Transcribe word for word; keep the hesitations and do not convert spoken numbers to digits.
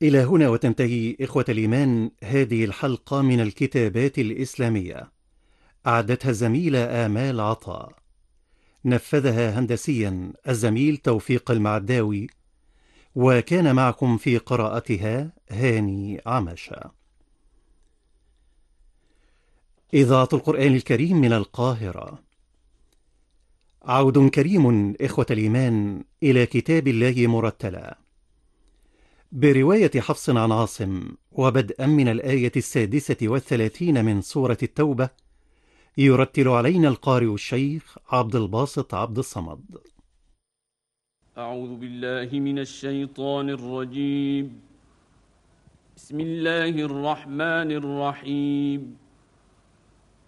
إلى هنا وتنتهي إخوة الإيمان هذه الحلقة من الكتابات الإسلامية. أعدتها الزميلة آمال عطاء، نفذها هندسيا الزميل توفيق المعداوي، وكان معكم في قراءتها هاني عمشة. إذاعة القرآن الكريم من القاهرة. عود كريم إخوة الإيمان إلى كتاب الله مرتلا، برواية حفص عن عاصم، وبدءا من الآية السادسة والثلاثين من سورة التوبة. يرتل علينا القارئ الشيخ عبد الباسط عبد الصمد. أعوذ بالله من الشيطان الرجيم. بسم الله الرحمن الرحيم.